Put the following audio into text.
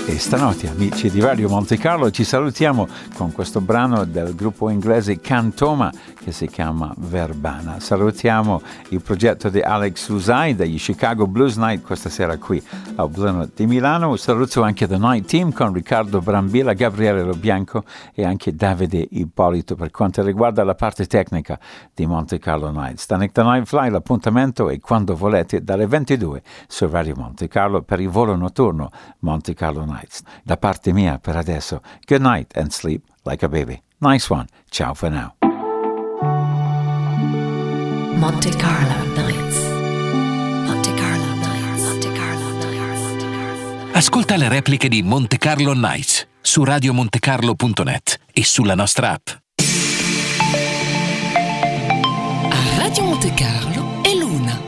E stanotte, amici di Radio Monte Carlo, ci salutiamo con questo brano del gruppo inglese Cantoma che si chiama Verbana. Salutiamo il progetto di Alex Lusai degli Chicago Blues Night questa sera qui al Blue Note di Milano. Saluto anche The Night Team con Riccardo Brambilla, Gabriele Lobianco e anche Davide Ippolito per quanto riguarda la parte tecnica di Monte Carlo Night. Stanek the Night Fly, l'appuntamento è quando volete dalle 22 su Radio Monte Carlo per il volo notturno Monte Carlo Nights. Da parte mia per adesso, good night and sleep like a baby. Nice one. Ciao for now. Monte Carlo Nights. Monte Carlo Nights. Monte Carlo Nights. Ascolta le repliche di Monte Carlo Nights su radiomontecarlo.net e sulla nostra app. A Radio Monte Carlo è l'una.